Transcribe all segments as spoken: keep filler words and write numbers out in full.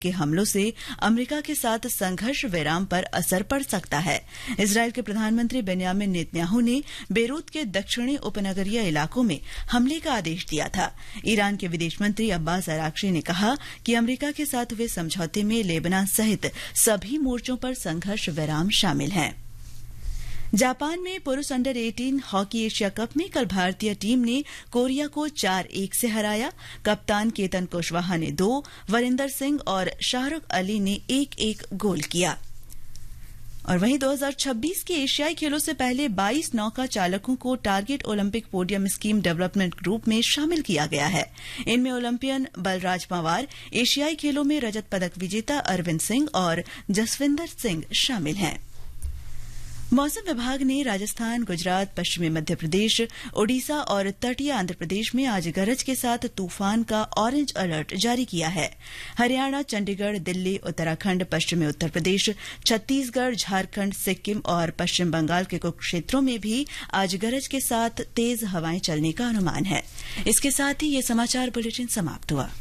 के हमलों से अमेरिका के साथ संघर्ष विराम पर असर पड़ सकता है। इजरायल के प्रधानमंत्री बेन्यामिन नेतन्याहू ने बेरूत के दक्षिणी उपनगरीय इलाकों में हमले का आदेश दिया था। ईरान के विदेश मंत्री अब्बास अराक्ची ने कहा कि अमेरिका के साथ हुए समझौते में लेबनान सहित सभी मोर्चों पर संघर्ष विराम शामिल है। जापान में पुरुष अंडर अठारह हॉकी एशिया कप में कल भारतीय टीम ने कोरिया को चार एक से हराया। कप्तान केतन कुशवाहा ने दो, वरिंदर सिंह और शाहरुख अली ने एक एक गोल किया। और वहीं दो हज़ार छब्बीस के एशियाई खेलों से पहले बाईस नौका चालकों को target Olympic podium scheme development group में शामिल किया गया है। इनमें ओलंपियन बलराज पंवार, एशियाई खेलों में रजत पदक विजेता अरविंद सिंह और जसविंदर सिंह शामिल हैं। मौसम विभाग ने राजस्थान, गुजरात, पश्चिमी मध्य प्रदेश, ओडिशा और तटीय आंध्र प्रदेश में आज गरज के साथ तूफान का ऑरेंज अलर्ट जारी किया है। हरियाणा, चंडीगढ़, दिल्ली, उत्तराखंड, पश्चिमी उत्तर प्रदेश, छत्तीसगढ़, झारखंड, सिक्किम और पश्चिम बंगाल के कुछ क्षेत्रों में भी आज गरज के साथ तेज हवाएं चलने का अनुमान है। इसके साथ ही ये समाचार बुलेटिन समाप्त हुआ।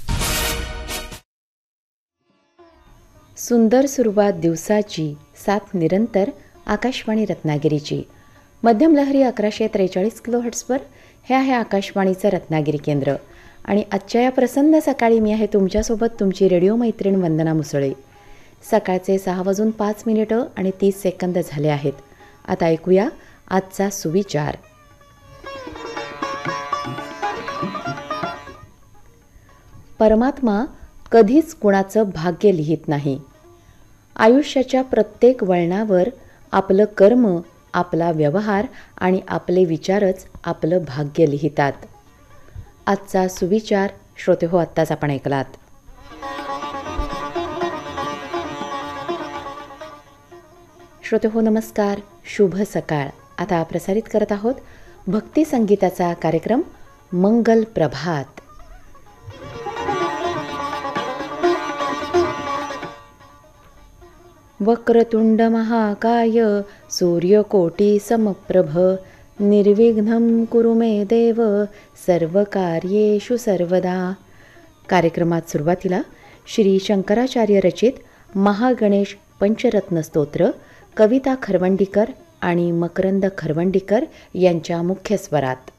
सुंदर सुरुवात दिवसाची, साथ निरंतर आकाशवाणी रत्नागिरीची मध्यम लहरी अकराशे त्रेचाळीस किलो हर्ट्सवर हे आहे आकाशवाणीचं रत्नागिरी केंद्र। आणि आजच्या या प्रसन्न सकाळी मी आहे तुमच्यासोबत तुमची रेडिओ मैत्रीण वंदना मुसळे। सकाळचे सहा वाजून पाच मिनिटं आणि तीस सेकंद झाले आहेत। आता ऐकूया आजचा सुविचार। परमात्मा कधीच कुणाचं भाग्य लिहित नाही। आयुष्याच्या प्रत्येक वळणावर आपलं कर्म, आपला व्यवहार आणि आपले विचारच आपलं भाग्य लिहितात। आजचा सुविचार श्रोतेहो आत्ताच आपण ऐकलात। श्रोतेहो नमस्कार, शुभ सकाळ। आता प्रसारित करत आहोत भक्ती संगीताचा कार्यक्रम मंगल प्रभात। वक्रतुंड महाकाय सूर्यकोटी समप्रभ निर्विघ्नं कुरु मे देव सर्वकार्येषु सर्वदा। कार्यक्रमात सुरुवातीला श्री शंकराचार्य रचित महागणेश पंचरत्न स्तोत्र कविता खरवंडीकर आणि मकरंद खरवंडीकर यांच्या मुख्य स्वरात।